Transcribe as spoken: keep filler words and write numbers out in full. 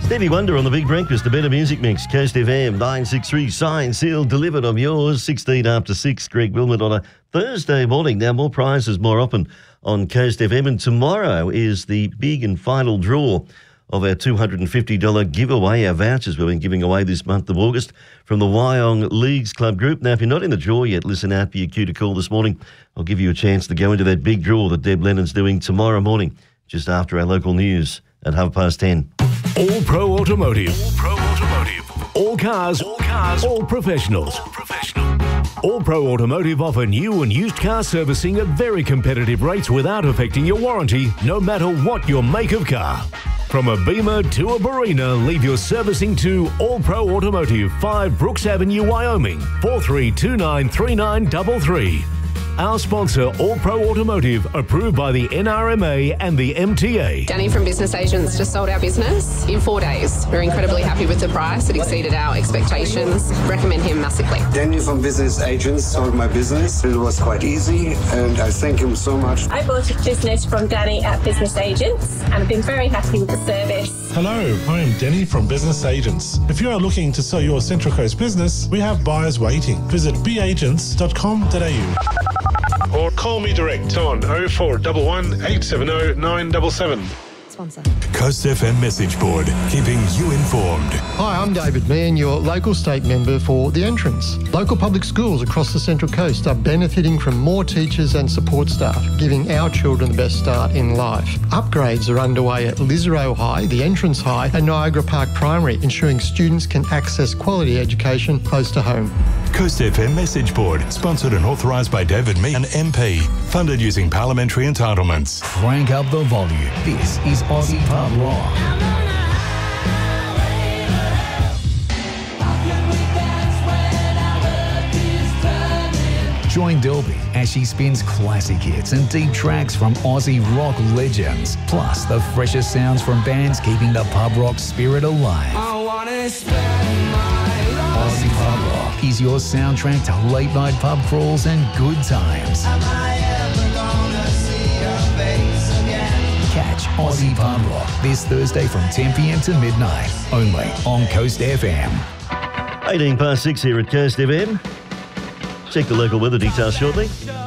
Stevie Wonder on the Big Breakfast, a better music mix. Coast F M, nine six three, signed, sealed, delivered on yours. sixteen after six, Greg Wilmot on a Thursday morning. Now, more prizes more often on Coast F M. And tomorrow is the big and final draw of our two hundred fifty dollars giveaway, our vouchers we've been giving away this month of August from the Wyong Leagues Club Group. Now, if you're not in the draw yet, listen out for your cue to call this morning. I'll give you a chance to go into that big draw that Deb Lennon's doing tomorrow morning, just after our local news at half past ten. All Pro Automotive. All Pro Automotive. All cars. All cars. All professionals. All professional. All Pro Automotive offer new and used car servicing at very competitive rates without affecting your warranty, no matter what your make of car. From a Beamer to a Barina, leave your servicing to All Pro Automotive, five Brooks Avenue, Wyoming, four three two nine three nine three three. Our sponsor, All Pro Automotive, approved by the N R M A and the M T A. Danny from Business Agents just sold our business in four days. We're incredibly happy with the price. It exceeded our expectations. Recommend him massively. Danny from Business Agents sold my business. It was quite easy, and I thank him so much. I bought a business from Danny at Business Agents, and I've been very happy with the service. Hello, I am Danny from Business Agents. If you are looking to sell your Central Coast business, we have buyers waiting. Visit b agents dot com dot a u. Or call me direct on oh four one one, eight seven oh, nine seven seven. Sponsor. Coast F M message board, keeping you informed. Hi, I'm David Mann, your local state member for The Entrance. Local public schools across the Central Coast are benefiting from more teachers and support staff, giving our children the best start in life. Upgrades are underway at Lisarow High, The Entrance High and Niagara Park Primary, ensuring students can access quality education close to home. Coast F M message board, sponsored and authorised by David Meehan, M P. Funded using parliamentary entitlements. Crank up the volume. This is Aussie Pub Rock. Join Delby as she spins classic hits and deep tracks from Aussie rock legends, plus the freshest sounds from bands keeping the pub rock spirit alive. I wanna spend my life. Aussie Pub Rock is your soundtrack to late night pub crawls and good times. Am I ever gonna see your face again? Catch Aussie Pub Rock this Thursday from ten p.m. to midnight, only on Coast F M. eighteen past six here at Coast F M. Check the local weather details shortly.